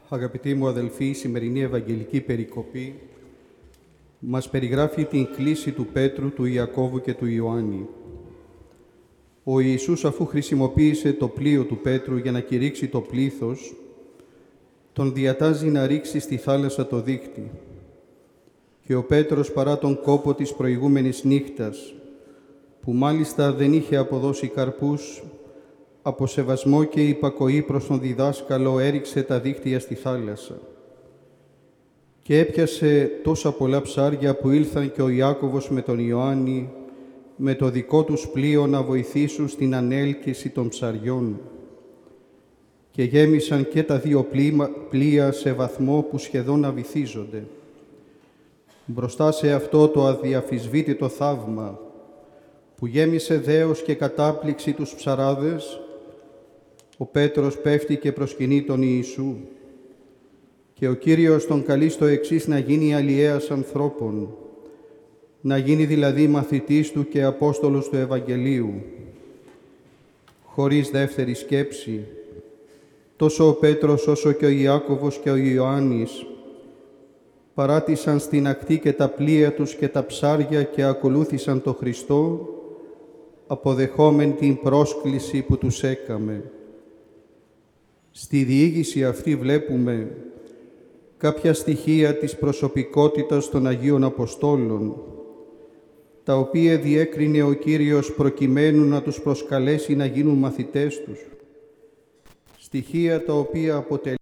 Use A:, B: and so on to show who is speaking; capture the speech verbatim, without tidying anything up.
A: Αγαπητοί μου αδελφοί, η σημερινή Ευαγγελική περικοπή μας περιγράφει την κλήση του Πέτρου, του Ιακώβου και του Ιωάννη. Ο Ιησούς, αφού χρησιμοποίησε το πλοίο του Πέτρου για να κηρύξει το πλήθος, τον διατάζει να ρίξει στη θάλασσα το δίχτυ. Και ο Πέτρος, παρά τον κόπο της προηγούμενης νύχτας, που μάλιστα δεν είχε αποδώσει καρπούς, από σεβασμό και υπακοή προς τον διδάσκαλο έριξε τα δίχτυα στη θάλασσα. Και έπιασε τόσα πολλά ψάρια που ήλθαν και ο Ιάκωβος με τον Ιωάννη με το δικό τους πλοίο να βοηθήσουν στην ανέλκυση των ψαριών. Και γέμισαν και τα δύο πλοία σε βαθμό που σχεδόν αβυθίζονται. Μπροστά σε αυτό το αδιαφυσβήτητο θαύμα, που γέμισε δέος και κατάπληξη τους ψαράδες, ο Πέτρος πέφτει και προσκυνεί τον Ιησού και ο Κύριος τον καλεί στο εξής να γίνει αλλιέας ανθρώπων, να γίνει δηλαδή μαθητής του και Απόστολος του Ευαγγελίου. Χωρίς δεύτερη σκέψη, τόσο ο Πέτρος όσο και ο Ιάκωβος και ο Ιωάννης παράτησαν στην ακτή και τα πλοία τους και τα ψάρια και ακολούθησαν τον Χριστό, αποδεχόμενοι την πρόσκληση που τους έκαμε. Στη διήγηση αυτή βλέπουμε κάποια στοιχεία της προσωπικότητας των Αγίων Αποστόλων, τα οποία διέκρινε ο Κύριος προκειμένου να τους προσκαλέσει να γίνουν μαθητές τους. Στοιχεία τα οποία αποτελούν